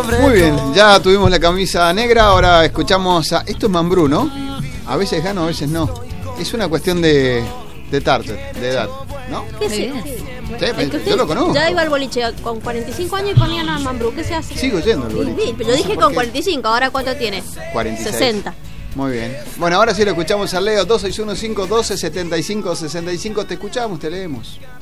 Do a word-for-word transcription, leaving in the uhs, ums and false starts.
Muy bien, ya tuvimos la camisa negra, ahora escuchamos a... Esto es Mambrú, ¿no? A veces gano, a veces no. Es una cuestión de, de target, de edad, ¿no? ¿Qué sí? Sí, es yo lo conozco. Ya iba al boliche con cuarenta y cinco años y ponían a Mambrú. ¿Qué se hace? Sigo yendo al boliche. Sí, pero yo dije con cuarenta y cinco, ¿ahora cuánto tiene? cuarenta y seis. sesenta. Muy bien. Bueno, ahora sí lo escuchamos a Leo. Dos seis uno cinco uno dos siete cinco seis cinco. Te escuchamos, te leemos.